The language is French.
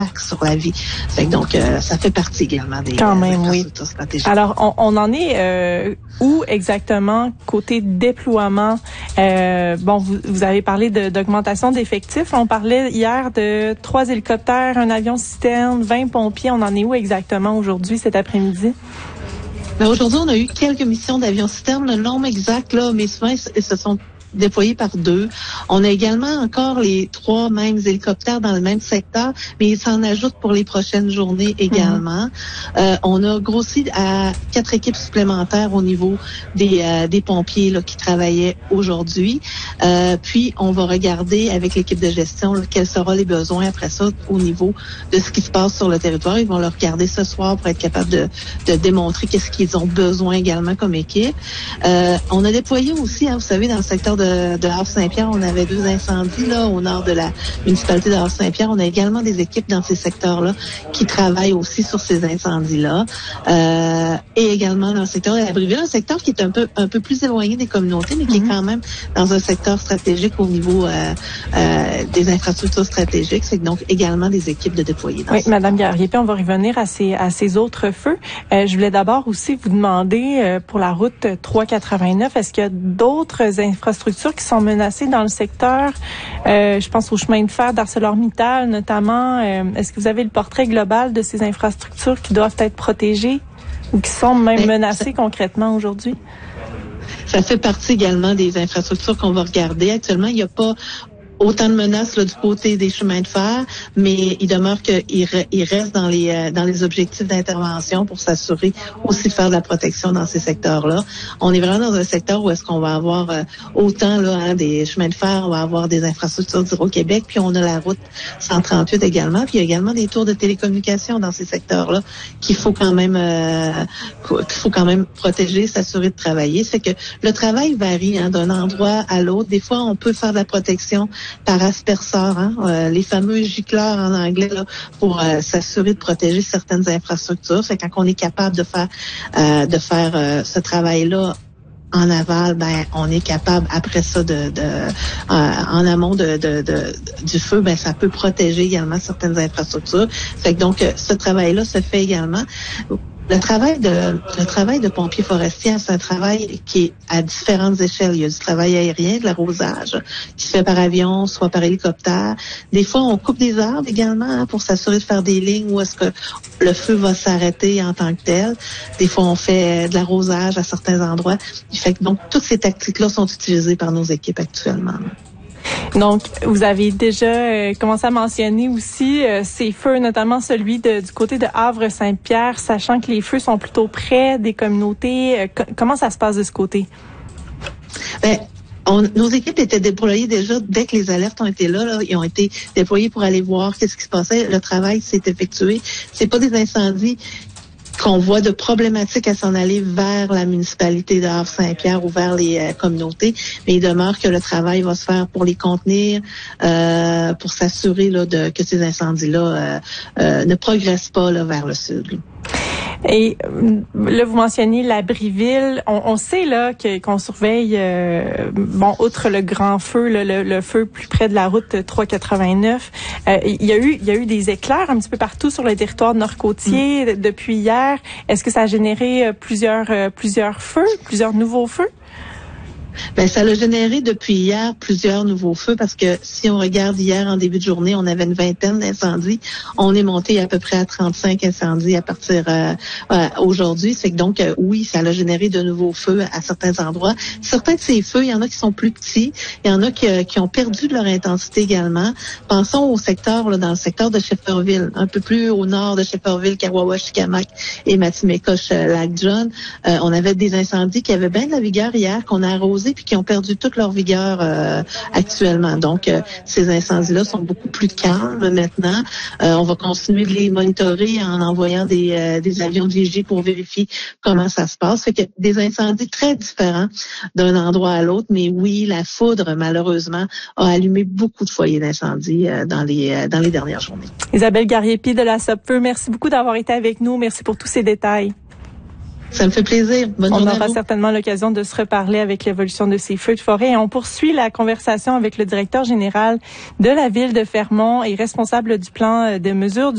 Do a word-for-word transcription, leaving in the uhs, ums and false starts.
sur la vie. Fait que donc, euh, ça fait partie également des, Quand même, des oui. infrastructures stratégiques. Alors, on, on en est euh, où exactement côté déploiement? Euh, bon, vous, vous avez parlé de, d'augmentation d'effectifs. On parlait hier de trois hélicoptères, un avion citerne, vingt pompiers. On en est où exactement aujourd'hui, cet après-midi? Mais aujourd'hui, on a eu quelques missions d'avions citernes. Le nombre exact, là, mais souvent, ils se sont déployés par deux. On a également encore les trois mêmes hélicoptères dans le même secteur, mais ils s'en ajoutent pour les prochaines journées également. Mm-hmm. Euh, on a grossi à quatre équipes supplémentaires au niveau des, euh, des pompiers là, qui travaillaient aujourd'hui. Euh, puis, on va regarder avec l'équipe de gestion là, quels seront les besoins après ça au niveau de ce qui se passe sur le territoire. Ils vont le regarder ce soir pour être capable de, de démontrer qu'est-ce qu'ils ont besoin également comme équipe. Euh, on a déployé aussi, hein, vous savez, dans le secteur de de, de Havre-Saint-Pierre, on avait deux incendies là au nord de la municipalité de Havre-Saint-Pierre. On a également des équipes dans ces secteurs-là qui travaillent aussi sur ces incendies-là. Euh, et également dans le secteur de la Briville, un secteur qui est un peu un peu plus éloigné des communautés, mais qui mm-hmm. est quand même dans un secteur stratégique au niveau euh, euh, des infrastructures stratégiques. C'est donc également des équipes de déployer. Oui, Madame Garriépé, on va revenir à ces à ces autres feux. Euh, je voulais d'abord aussi vous demander euh, pour la route trois quatre-vingt-neuf, est-ce qu'il y a d'autres infrastructures qui sont menacées dans le secteur? Euh, je pense au chemin de fer d'ArcelorMittal notamment. Euh, est-ce que vous avez le portrait global de ces infrastructures qui doivent être protégées ou qui sont même Mais menacées ça, concrètement aujourd'hui? Ça fait partie également des infrastructures qu'on va regarder. Actuellement, il n'y a pas autant de menaces là, du côté des chemins de fer, mais il demeure qu'il re, il reste dans les euh, dans les objectifs d'intervention pour s'assurer aussi de faire de la protection dans ces secteurs-là. On est vraiment dans un secteur où est-ce qu'on va avoir euh, autant là hein, des chemins de fer, on va avoir des infrastructures d'Hydro-Québec, puis on a la route cent trente-huit également, puis il y a également des tours de télécommunications dans ces secteurs-là qu'il faut quand même euh, qu'il faut quand même protéger, s'assurer de travailler. C'est que le travail varie hein, d'un endroit à l'autre. Des fois, on peut faire de la protection par asperceur, hein, euh, les fameux gicleurs en anglais là, pour euh, s'assurer de protéger certaines infrastructures. C'est quand on est capable de faire euh, de faire euh, ce travail-là en aval, ben on est capable après ça de, de euh, en amont de, de, de du feu, ben ça peut protéger également certaines infrastructures. Fait que donc ce travail-là se fait également. Le travail de le travail de pompier forestier, c'est un travail qui est à différentes échelles. Il y a du travail aérien, de l'arrosage, qui se fait par avion, soit par hélicoptère. Des fois, on coupe des arbres également hein, pour s'assurer de faire des lignes où est-ce que le feu va s'arrêter en tant que tel. Des fois, on fait de l'arrosage à certains endroits. Fait que donc toutes ces tactiques-là sont utilisées par nos équipes actuellement. Donc, vous avez déjà euh, commencé à mentionner aussi euh, ces feux, notamment celui de, du côté de Havre-Saint-Pierre, sachant que les feux sont plutôt près des communautés. Euh, co- comment ça se passe de ce côté? Ben, On, nos équipes étaient déployées déjà dès que les alertes ont été là, là. Ils ont été déployés pour aller voir qu'est-ce qui se passait. Le travail s'est effectué. C'est pas des incendies qu'on voit de problématiques à s'en aller vers la municipalité de Havre-Saint-Pierre ou vers les euh, communautés, mais il demeure que le travail va se faire pour les contenir, euh, pour s'assurer là, de, que ces incendies-là euh, euh, ne progressent pas là, vers le sud. Là. Et là, vous mentionnez la Briville. On, on sait là que, qu'on surveille, euh, bon, outre le grand feu, là, le, le feu plus près de la route trois quatre-vingt-neuf, euh, il y a eu, il y a eu des éclairs un petit peu partout sur le territoire nord-côtier mmh. depuis hier. Est-ce que ça a généré plusieurs, euh, plusieurs feux, plusieurs nouveaux feux? Ben, ça l'a généré depuis hier plusieurs nouveaux feux parce que si on regarde hier en début de journée, on avait une vingtaine d'incendies. On est monté à peu près à trente-cinq incendies à partir euh, euh, aujourd'hui. C'est que donc, euh, oui, ça l'a généré de nouveaux feux à certains endroits. Certains de ces feux, il y en a qui sont plus petits. Il y en a qui, euh, qui ont perdu de leur intensité également. Pensons au secteur, là, dans le secteur de Shefferville, un peu plus au nord de Shefferville, Kawawa-Chicamac et Matimekos-Lac-John. Euh, on avait des incendies qui avaient bien de la vigueur hier, qu'on a arrosé puis qui ont perdu toute leur vigueur euh, actuellement. Donc, euh, ces incendies-là sont beaucoup plus calmes maintenant. Euh, on va continuer de les monitorer en envoyant des, euh, des avions de vigie pour vérifier comment ça se passe. Fait que des incendies très différents d'un endroit à l'autre, mais oui, la foudre, malheureusement, a allumé beaucoup de foyers d'incendie euh, dans les euh, dans les dernières journées. Isabelle Garriépé de la SOPFEU, merci beaucoup d'avoir été avec nous. Merci pour tous ces détails. Ça me fait plaisir. Bonne journée. On aura certainement l'occasion de se reparler avec l'évolution de ces feux de forêt. Et on poursuit la conversation avec le directeur général de la ville de Fermont et responsable du plan de mesures